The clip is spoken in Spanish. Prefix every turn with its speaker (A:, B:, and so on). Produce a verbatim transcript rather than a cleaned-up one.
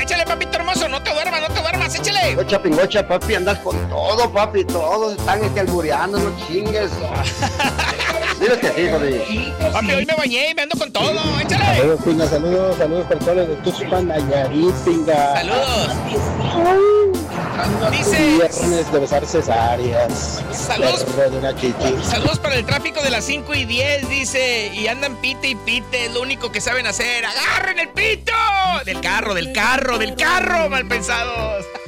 A: échale, papito hermoso, no te duermas, no te duermas, échale.
B: Pingocha, pingocha, papi, andas con todo, papi, todos están este albureando, no chingues. Dile que sí, papi.
A: Papi, hoy me bañé y me ando con todo, échale.
C: Saludos, pinga, saludos, saludos para todos los de Tuxpan, Nayarit, pinga.
A: Saludos. Dice.
C: Viernes de besar cesáreas.
A: Saludos.
C: De una chichi.
A: Saludos para el tráfico de las cinco y diez, dice. Y andan pite y pite, es lo único que saben hacer. ¡Agarren el pito! Del carro, del carro, del carro, mal pensados.